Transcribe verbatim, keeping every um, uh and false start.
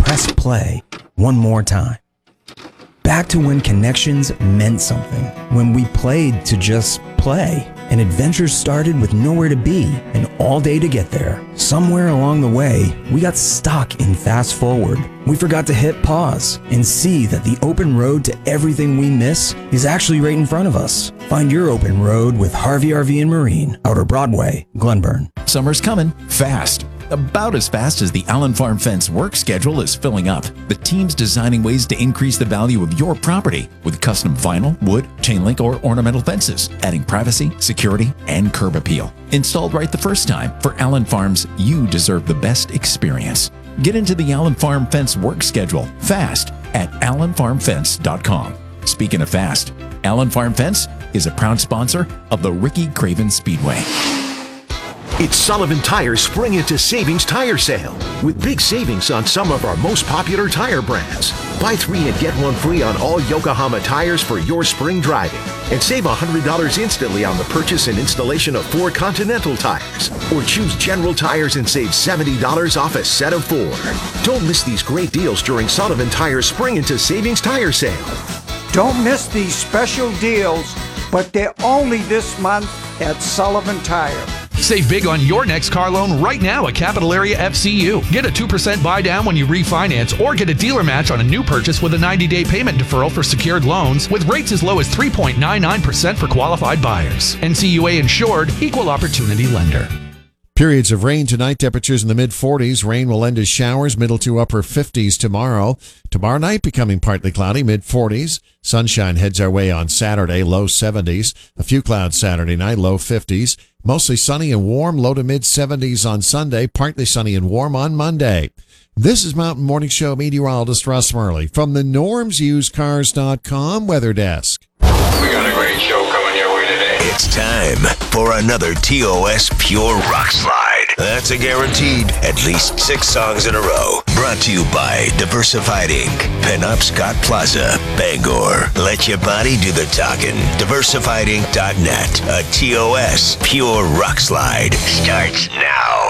press play one more time. Back to when connections meant something, when we played to just play, and adventures started with nowhere to be and all day to get there. Somewhere along the way, we got stuck in fast forward. We forgot to hit pause and see that the open road to everything we miss is actually right in front of us. Find your open road with Harvey R V and Marine, Outer Broadway, Glenburn. Summer's coming fast. About as fast as the Allen Farm Fence work schedule is filling up. The team's designing ways to increase the value of your property with custom vinyl, wood, chain link, or ornamental fences, adding privacy, security, and curb appeal. Installed right the first time, for Allen Farms, you deserve the best experience. Get into the Allen Farm Fence work schedule fast at allen farm fence dot com. Speaking of fast, Allen Farm Fence is a proud sponsor of the Ricky Craven Speedway. It's Sullivan Tire's Spring Into Savings Tire Sale with big savings on some of our most popular tire brands. Buy three and get one free on all Yokohama tires for your spring driving and save one hundred dollars instantly on the purchase and installation of four Continental tires. Or choose General Tires and save seventy dollars off a set of four. Don't miss these great deals during Sullivan Tire's Spring Into Savings Tire Sale. Don't miss these special deals, but they're only this month at Sullivan Tire. Save big on your next car loan right now at Capital Area F C U. Get a two percent buy down when you refinance or get a dealer match on a new purchase with a ninety-day payment deferral for secured loans with rates as low as three point nine nine percent for qualified buyers. N C U A insured, equal opportunity lender. Periods of rain tonight, temperatures in the mid forties. Rain will end as showers, middle to upper fifties tomorrow. Tomorrow night becoming partly cloudy, mid forties. Sunshine heads our way on Saturday, low seventies. A few clouds Saturday night, low fifties. Mostly sunny and warm, low to mid seventies on Sunday, partly sunny and warm on Monday. This is Mountain Morning Show meteorologist Russ Murley from the norms used cars dot com weather desk. We got a great show coming your way today. It's time for another T O S Pure Rock Slide. That's a guaranteed at least six songs in a row. Brought to you by Diversified Incorporated. Pinup Scott Plaza, Bangor. Let your body do the talking. diversified inc dot net. A T O S Pure Rock Slide starts now.